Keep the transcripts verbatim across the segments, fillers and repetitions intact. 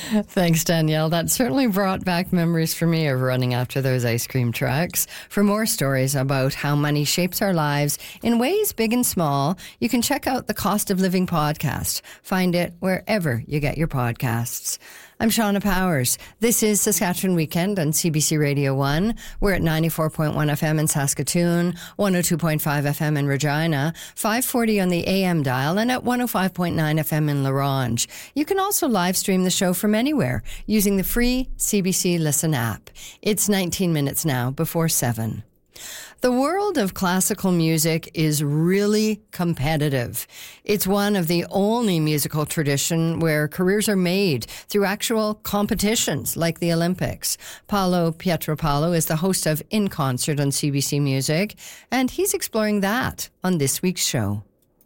Thanks, Danielle. That certainly brought back memories for me of running after those ice cream trucks. For more stories about how money shapes our lives in ways big and small, you can check out the Cost of Living podcast. Find it wherever you get your podcasts. I'm Shauna Powers. This is Saskatchewan Weekend on C B C Radio one. We're at ninety-four point one F M in Saskatoon, one oh two point five F M in Regina, five forty on the A M dial, and at one oh five point nine F M in La Ronge. You can also live stream the show from anywhere using the free C B C Listen app. It's nineteen minutes now before seven. The world of classical music is really competitive. It's one of the only musical tradition where careers are made through actual competitions like the Olympics. Paolo Pietropalo is the host of In Concert on C B C Music, and he's exploring that on this week's show.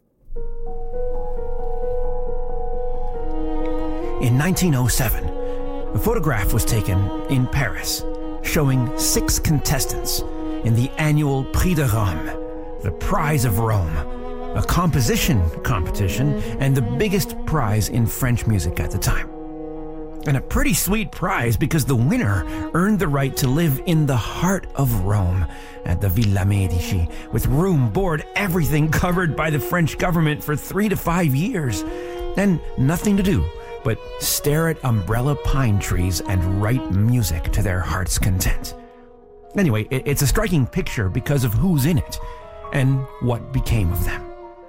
In nineteen oh seven, a photograph was taken in Paris showing six contestants in the annual Prix de Rome, the Prize of Rome, a composition competition and the biggest prize in French music at the time. And a pretty sweet prize because the winner earned the right to live in the heart of Rome at the Villa Medici, with room, board, everything covered by the French government for three to five years, and nothing to do but stare at umbrella pine trees and write music to their heart's content. Anyway, it's a striking picture because of who's in it and what became of them.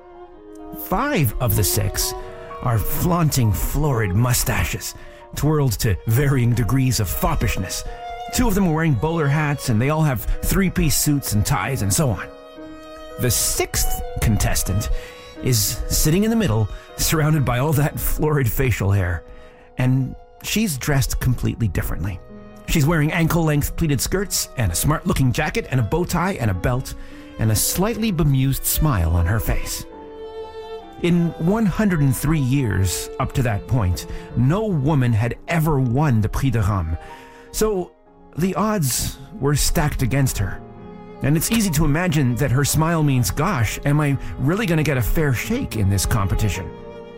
Five of the six are flaunting florid mustaches, twirled to varying degrees of foppishness. Two of them are wearing bowler hats, and they all have three-piece suits and ties and so on. The sixth contestant is sitting in the middle, surrounded by all that florid facial hair, and she's dressed completely differently. She's wearing ankle-length pleated skirts and a smart-looking jacket and a bow tie and a belt and a slightly bemused smile on her face. In one hundred three years up to that point, no woman had ever won the Prix de Rome, so the odds were stacked against her. And it's easy to imagine that her smile means, gosh, am I really going to get a fair shake in this competition?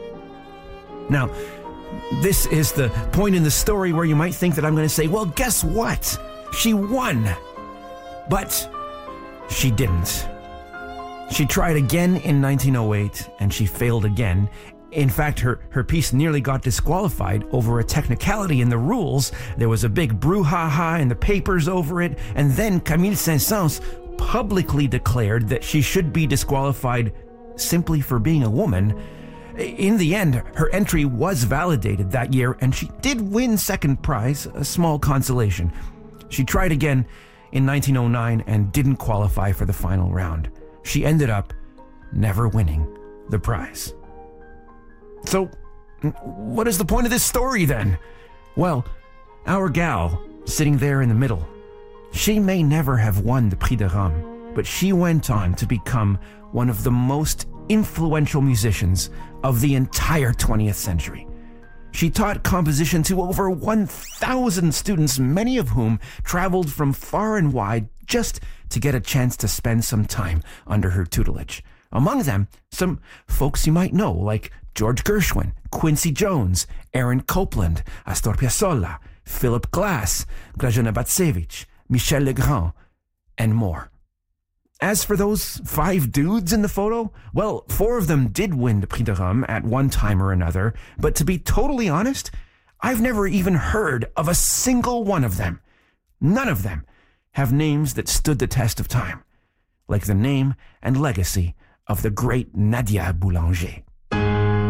Now, this is the point in the story where you might think that I'm going to say, well, guess what? She won. But she didn't. She tried again in nineteen oh eight, and she failed again. In fact, her, her piece nearly got disqualified over a technicality in the rules. There was a big brouhaha in the papers over it, and then Camille Saint-Saëns publicly declared that she should be disqualified simply for being a woman. In the end, her entry was validated that year, and she did win second prize, a small consolation. She tried again in nineteen oh nine and didn't qualify for the final round. She ended up never winning the prize. So, what is the point of this story then? Well, our gal, sitting there in the middle, she may never have won the Prix de Rome, but she went on to become one of the most influential musicians of the entire twentieth century. She taught composition to over one thousand students, many of whom traveled from far and wide just to get a chance to spend some time under her tutelage. Among them, some folks you might know, like George Gershwin, Quincy Jones, Aaron Copland, Astor Piazzolla, Philip Glass, Grażyna Bacewicz, Michel Legrand, and more. As for those five dudes in the photo, well, four of them did win the Prix de Rome at one time or another, but to be totally honest, I've never even heard of a single one of them. None of them have names that stood the test of time, like the name and legacy of the great Nadia Boulanger.